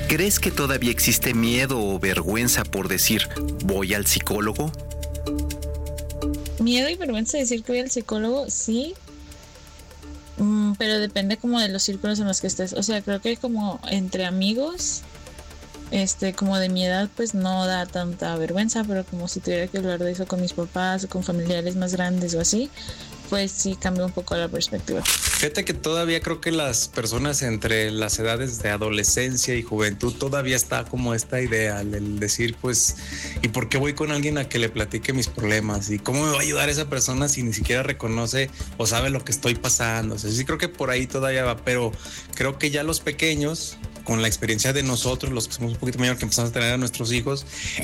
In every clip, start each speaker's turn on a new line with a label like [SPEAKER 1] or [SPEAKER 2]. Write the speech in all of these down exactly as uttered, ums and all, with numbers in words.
[SPEAKER 1] ¿Crees que todavía existe miedo o vergüenza por decir voy al psicólogo?
[SPEAKER 2] Miedo y vergüenza de decir que voy al psicólogo, sí. Mm, pero depende como de los círculos en los que estés. O sea, creo que como entre amigos, este, como de mi edad, pues no da tanta vergüenza, pero como si tuviera que hablar de eso con mis papás o con familiares más grandes o así, pues sí cambia un poco la perspectiva.
[SPEAKER 3] Fíjate que todavía creo que las personas entre las edades de adolescencia y juventud todavía está como esta idea, el decir pues, ¿y por qué voy con alguien a que le platique mis problemas? ¿Y cómo me va a ayudar esa persona si ni siquiera reconoce o sabe lo que estoy pasando? O sea, sí creo que por ahí todavía va, pero creo que ya los pequeños, con la experiencia de nosotros, los que somos un poquito mayor, que empezamos a tener a nuestros hijos,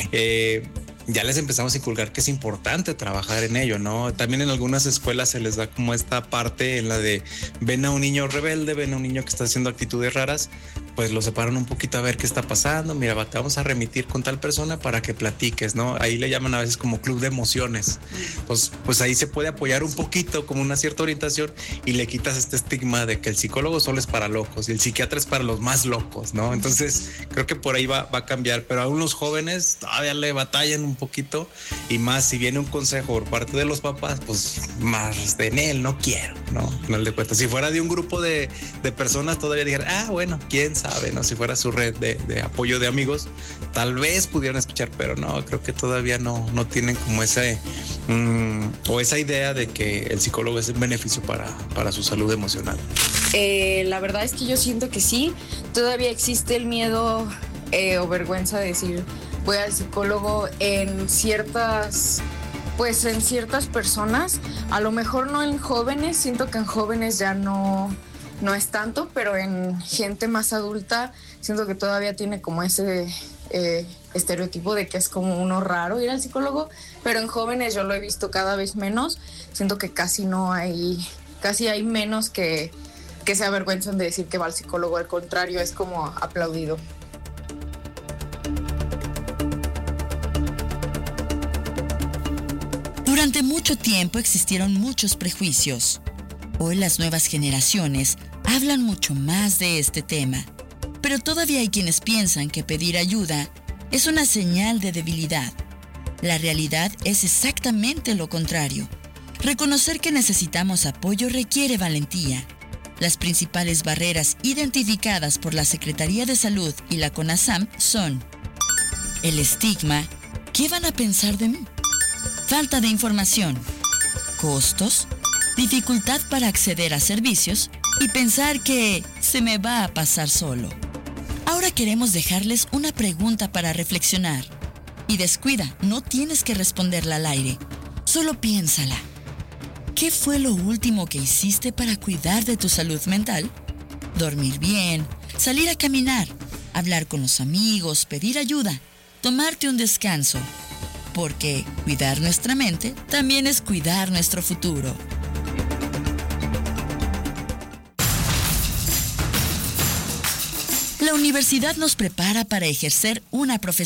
[SPEAKER 3] eh, ya les empezamos a inculcar que es importante trabajar en ello, ¿no? También en algunas escuelas se les da como esta parte en la de ven a un niño rebelde, ven a un niño que está haciendo actitudes raras, pues lo separan un poquito a ver qué está pasando. Mira, te vamos a remitir con tal persona para que platiques, ¿no? Ahí le llaman a veces como club de emociones. Pues, pues ahí se puede apoyar un poquito, como una cierta orientación, y le quitas este estigma de que el psicólogo solo es para locos y el psiquiatra es para los más locos, ¿no? Entonces creo que por ahí va, va a cambiar, pero aún los jóvenes todavía le batallan un poquito, y más si viene un consejo por parte de los papás, pues más de en él no quiero, ¿no? No le cuesta. Si fuera de un grupo de, de personas, todavía dijeran, ah, bueno, quién sabe, ¿no? Si fuera su red de, de apoyo de amigos, tal vez pudieran escuchar, pero no, creo que todavía no, no tienen como ese mmm, o esa idea de que el psicólogo es un beneficio para, para su salud emocional.
[SPEAKER 4] Eh, la verdad es que yo siento que sí, todavía existe el miedo eh, o vergüenza de decir voy al psicólogo en ciertas, pues en ciertas personas, a lo mejor no en jóvenes, siento que en jóvenes ya no, no es tanto, pero en gente más adulta siento que todavía tiene como ese eh, estereotipo de que es como uno raro ir al psicólogo, pero en jóvenes yo lo he visto cada vez menos, siento que casi no hay, casi hay menos que, que se avergüenzan de decir que va al psicólogo, al contrario, es como aplaudido.
[SPEAKER 5] Durante mucho tiempo existieron muchos prejuicios. Hoy las nuevas generaciones hablan mucho más de este tema, pero todavía hay quienes piensan que pedir ayuda es una señal de debilidad. La realidad es exactamente lo contrario. Reconocer que necesitamos apoyo requiere valentía. Las principales barreras identificadas por la Secretaría de Salud y la CONASAM son el estigma, ¿qué van a pensar de mí? Falta de información, costos, dificultad para acceder a servicios y pensar que se me va a pasar solo. Ahora queremos dejarles una pregunta para reflexionar. Y descuida, no tienes que responderla al aire, solo piénsala. ¿Qué fue lo último que hiciste para cuidar de tu salud mental? Dormir bien, salir a caminar, hablar con los amigos, pedir ayuda, tomarte un descanso. Porque cuidar nuestra mente también es cuidar nuestro futuro. La universidad nos prepara para ejercer una profesión.